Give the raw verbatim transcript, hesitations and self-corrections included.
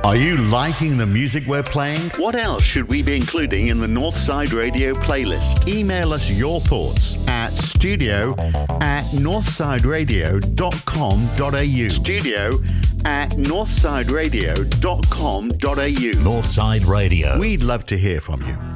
Are you liking the music we're playing? What else should we be including in the Northside Radio playlist? Email us your thoughts at studio at northsideradio dot com dot a u. Studio at northsideradio dot com dot a u. Northside Radio. We'd love to hear from you.